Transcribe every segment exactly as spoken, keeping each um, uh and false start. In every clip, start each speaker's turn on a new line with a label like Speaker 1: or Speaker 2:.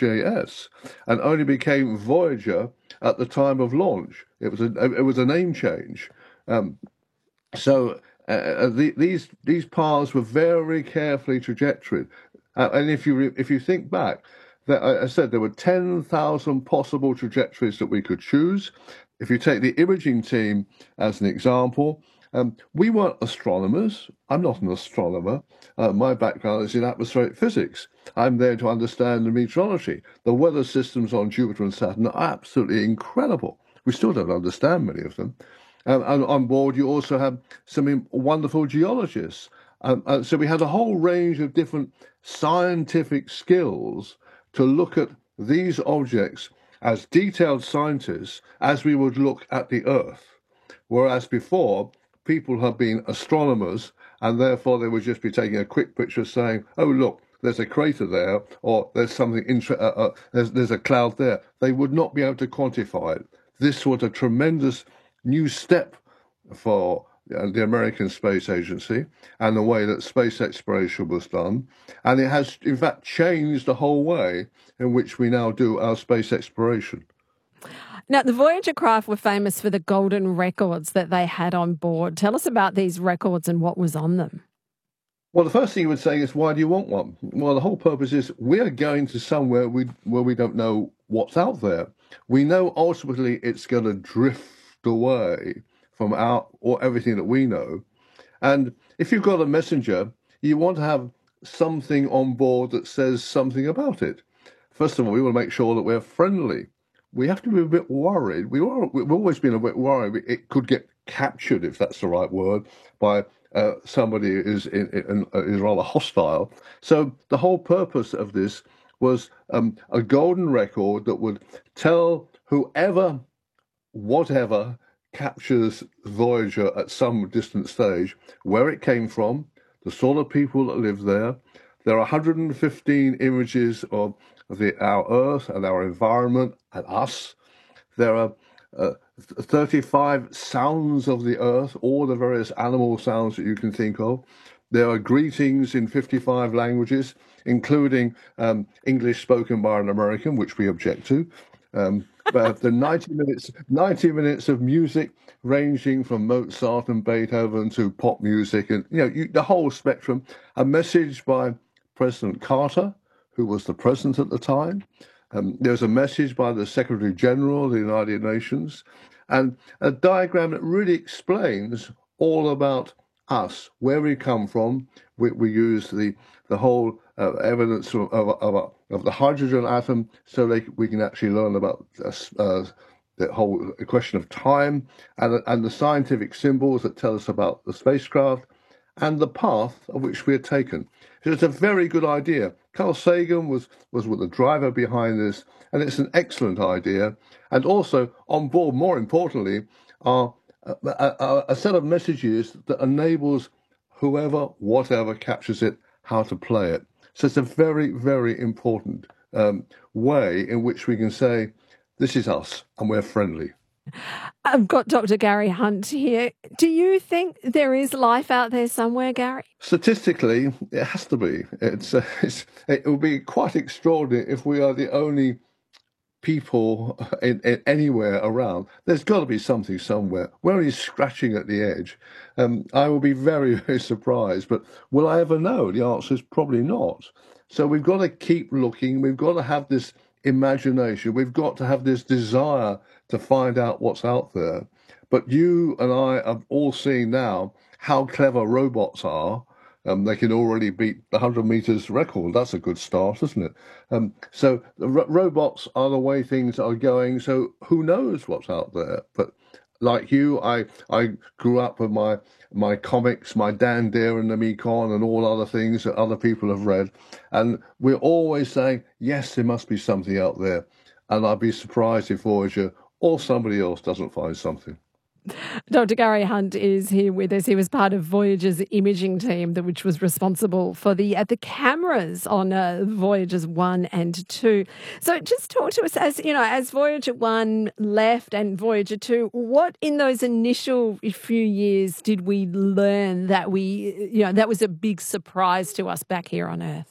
Speaker 1: J S and only became Voyager at the time of launch. It was a it was a name change. Um, so uh, the, these these paths were very carefully trajectoried, uh, and if you re- if you think back, that I said there were ten thousand possible trajectories that we could choose. If you take the imaging team as an example, um, we weren't astronomers. I'm not an astronomer. Uh, my background is in atmospheric physics. I'm there to understand the meteorology. The weather systems on Jupiter and Saturn are absolutely incredible. We still don't understand many of them. Um, and on board, you also have some wonderful geologists. Um, uh, so we had a whole range of different scientific skills to look at these objects as detailed scientists as we would look at the Earth. Whereas before, people have been astronomers, and therefore they would just be taking a quick picture saying, oh, look, there's a crater there, or there's something, inter- uh, uh, there's, there's a cloud there. They would not be able to quantify it. This was a tremendous new step for the American Space Agency and the way that space exploration was done. And it has, in fact, changed the whole way in which we now do our space exploration.
Speaker 2: Now, the Voyager craft were famous for the golden records that they had on board. Tell us about these records and what was on them.
Speaker 1: Well, the first thing you would say is, why do you want one? Well, the whole purpose is we are going to somewhere we, where we don't know what's out there. We know ultimately it's going to drift away from our or everything that we know. And if you've got a messenger, you want to have something on board that says something about it. First of all, we want to make sure that we're friendly. We have to be a bit worried. We are, we've always been a bit worried. It could get captured, if that's the right word, by uh, somebody who is, in, in, is rather hostile. So the whole purpose of this was um, a golden record that would tell whoever, whatever, captures Voyager at some distant stage, where it came from, the sort of people that live there. There are one hundred fifteen images of the, our Earth and our environment and us. There are uh, thirty-five sounds of the Earth, all the various animal sounds that you can think of. There are greetings in fifty-five languages, including um, English spoken by an American, which we object to. Um, but the ninety minutes, ninety minutes of music ranging from Mozart and Beethoven to pop music, and you know you, the whole spectrum. A message by President Carter, who was the president at the time. Um, there's a message by the Secretary General of the United Nations, and a diagram that really explains all about us, where we come from. We, we use the the whole uh, evidence of, of, of, of the hydrogen atom, so they, we can actually learn about uh, the whole question of time and and the scientific symbols that tell us about the spacecraft and the path of which we are taken. So it's a very good idea. Carl Sagan was, was the driver behind this, and it's an excellent idea. And also, on board, more importantly, are a, a, a set of messages that enables whoever, whatever captures it, how to play it. So it's a very, very important um, way in which we can say, this is us, and we're friendly.
Speaker 2: I've got Doctor Gary Hunt here. Do you think there is life out there somewhere, Gary?
Speaker 1: Statistically, it has to be. It's, uh, it's it would be quite extraordinary if we are the only people in, in anywhere around. There's got to be something somewhere. We're only scratching at the edge. Um, I will be very, very surprised. But will I ever know? The answer is probably not. So we've got to keep looking. We've got to have this imagination. We've got to have this desire to find out what's out there. But you and I have all seen now how clever robots are. Um, they can already beat the one hundred meters record. That's a good start, isn't it? Um, so the ro- robots are the way things are going. So who knows what's out there? But like you, I I grew up with my my comics, my Dan Dare and the Mekon and all other things that other people have read. And we're always saying, yes, there must be something out there. And I'd be surprised if Voyager or somebody else doesn't find something.
Speaker 2: Doctor Gary Hunt is here with us. He was part of Voyager's imaging team, that which was responsible for the uh, the cameras on uh, Voyagers one and two. So just talk to us, as you know, as Voyager one left and Voyager two, what in those initial few years did we learn that we, you know, that was a big surprise to us back here on Earth?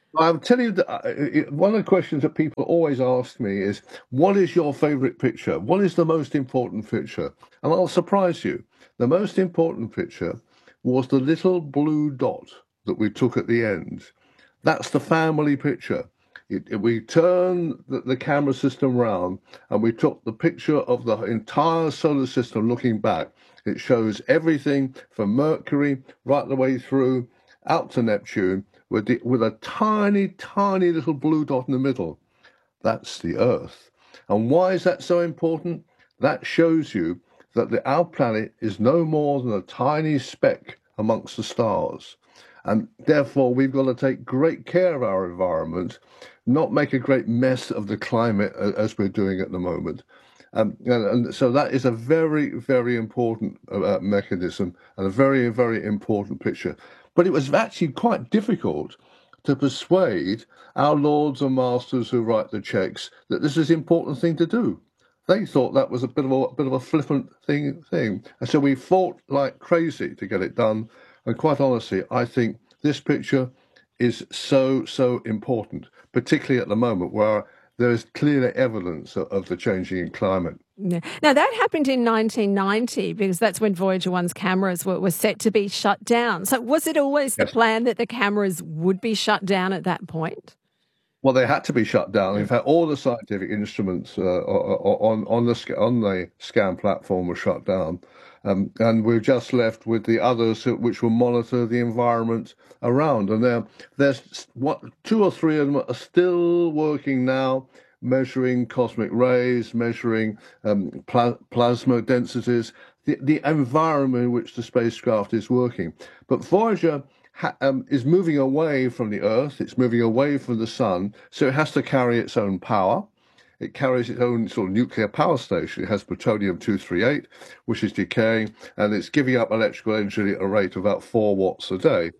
Speaker 1: I'll tell you that uh, it- one of the questions that people always ask me is, what is your favorite picture? What is the most important picture? And I'll surprise you. The most important picture was the little blue dot that we took at the end. That's the family picture. It, it- we turned the, the camera system round and we took the picture of the entire solar system looking back. It shows everything from Mercury right the way through out to Neptune with, the, with a tiny, tiny little blue dot in the middle. That's the Earth. And why is that so important? That shows you that the, our planet is no more than a tiny speck amongst the stars. And therefore, we've got to take great care of our environment, not make a great mess of the climate as we're doing at the moment. Um, and, and so that is a very, very important uh, mechanism and a very, very important picture. But it was actually quite difficult to persuade our lords and masters who write the checks that this is an important thing to do. They thought that was a bit of a, a bit of a flippant thing, thing, and so we fought like crazy to get it done. And quite honestly, I think this picture is so so important, particularly at the moment where there is clear evidence of, of the changing climate.
Speaker 2: Yeah. Now, that happened in nineteen ninety because that's when Voyager one's cameras were, were set to be shut down. So, was it always the
Speaker 1: Yes.
Speaker 2: plan that the cameras would be shut down at that point?
Speaker 1: Well, they had to be shut down. In fact, all the scientific instruments uh, on on the on the scan platform were shut down, um, and we're just left with the others which will monitor the environment around. And there, there's what two or three of them are still working now, measuring cosmic rays, measuring um, pla- plasma densities, the the environment in which the spacecraft is working. But Voyager ha- um, is moving away from the Earth, it's moving away from the Sun, so it has to carry its own power. It carries its own sort of nuclear power station. It has plutonium two thirty-eight, which is decaying, and it's giving up electrical energy at a rate of about four watts a day.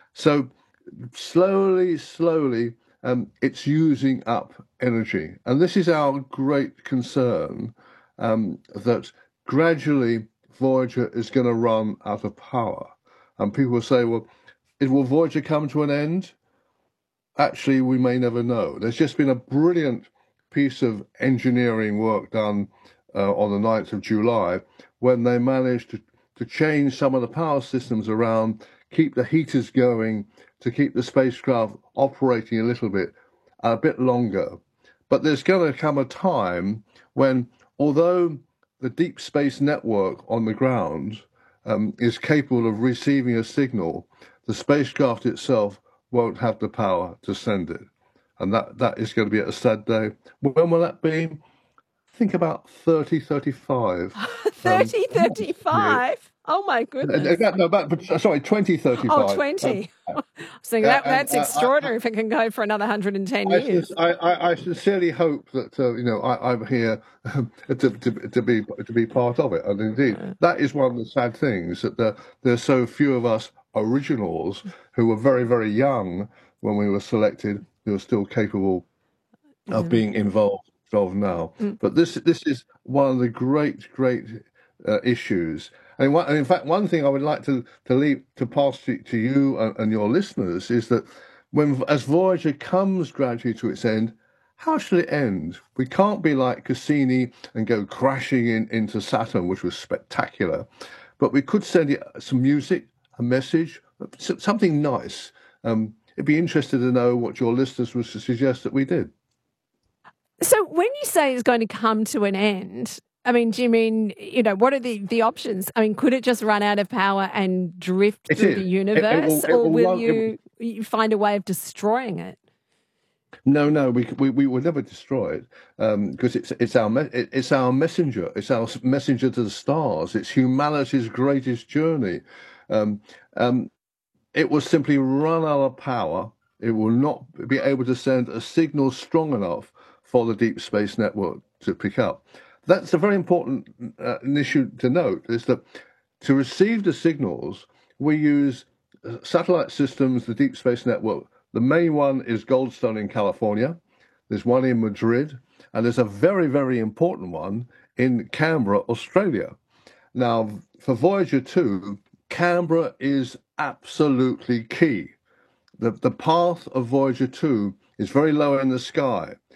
Speaker 1: So slowly, slowly, um, it's using up energy. And this is our great concern, um, that gradually Voyager is going to run out of power. And people will say, well, will Voyager come to an end? Actually, we may never know. There's just been a brilliant piece of engineering work done uh, on the ninth of July when they managed to, to change some of the power systems around, keep the heaters going, to keep the spacecraft operating a little bit, a bit longer. But there's going to come a time when, although the Deep Space Network on the ground um, is capable of receiving a signal, the spacecraft itself won't have the power to send it. And that, that is going to be a sad day. When will that be? Think about thirty thirty-five. Um,
Speaker 2: thirty thirty-five? Oh, my
Speaker 1: uh,
Speaker 2: goodness.
Speaker 1: uh, no, but, but sorry,
Speaker 2: Oh,
Speaker 1: twenty thirty-five. Um,
Speaker 2: twenty. So that,
Speaker 1: and
Speaker 2: that's
Speaker 1: uh, I,
Speaker 2: extraordinary if it can go for another one hundred ten
Speaker 1: I,
Speaker 2: years.
Speaker 1: I, I, I sincerely hope that uh, you know I, I'm here um, to, to, to be to be part of it. And indeed, that is one of the sad things that there, there's so few of us originals who were very very young when we were selected, who are still capable of
Speaker 2: Yeah.
Speaker 1: being involved involved now.
Speaker 2: Mm.
Speaker 1: But this this is one of the great great uh, issues. And, one, and in fact, one thing I would like to to leave to pass to, to you and, and your listeners is that when as Voyager comes gradually to its end, how should it end? We can't be like Cassini and go crashing in, into Saturn, which was spectacular, but we could send it some music, a message, something nice. Um, it'd be interested to know what your listeners would suggest that we did.
Speaker 2: So when you say it's going to come to an end, I mean, do you mean, you know, what are the, the options? I mean, could it just run out of power and drift
Speaker 1: It
Speaker 2: through
Speaker 1: is.
Speaker 2: the
Speaker 1: It, it
Speaker 2: universe,
Speaker 1: will. It
Speaker 2: or
Speaker 1: will
Speaker 2: will
Speaker 1: run. It,
Speaker 2: you, you find a way of destroying it?
Speaker 1: no, no, we we we would never destroy it because um, it's it's our me- it, it's our messenger. It's our messenger to the stars. It's humanity's greatest journey. Um, um, it will simply run out of power. It will not be able to send a signal strong enough for the Deep Space Network to pick up. That's a very important uh, issue to note, is that to receive the signals, we use uh, satellite systems, the Deep Space Network. The main one is Goldstone in California. There's one in Madrid, and there's a very, very important one in Canberra, Australia. Now, for Voyager two, Canberra is absolutely key. the, the path of Voyager two is very low in the sky.